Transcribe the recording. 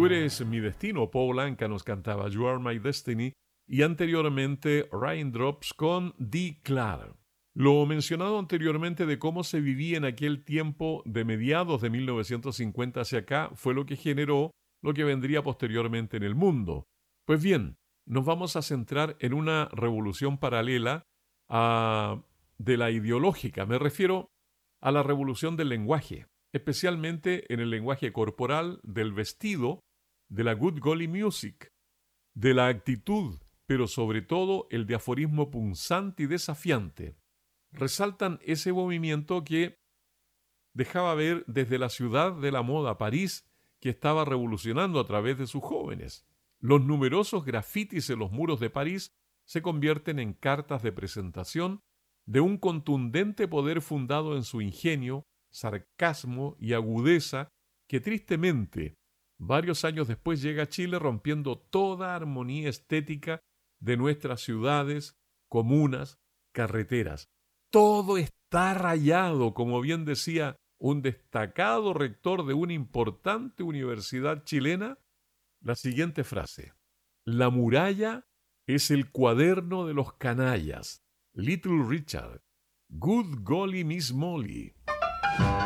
eres mi destino, Paul Anka nos cantaba You Are My Destiny y anteriormente Raindrops con Dee Clark. Lo mencionado anteriormente de cómo se vivía en aquel tiempo de mediados de 1950 hacia acá fue lo que generó lo que vendría posteriormente en el mundo. Pues bien, nos vamos a centrar en una revolución paralela de la ideológica. Me refiero a la revolución del lenguaje, especialmente en el lenguaje corporal, del vestido, de la good golly music, de la actitud, pero sobre todo el de aforismo punzante y desafiante. Resaltan ese movimiento que dejaba ver desde la ciudad de la moda, París, que estaba revolucionando a través de sus jóvenes. Los numerosos grafitis en los muros de París se convierten en cartas de presentación de un contundente poder fundado en su ingenio, sarcasmo y agudeza que tristemente, varios años después llega a Chile rompiendo toda armonía estética de nuestras ciudades, comunas, carreteras. Todo está rayado, como bien decía un destacado rector de una importante universidad chilena, la siguiente frase: la muralla es el cuaderno de los canallas. Little Richard. Good golly Miss Molly.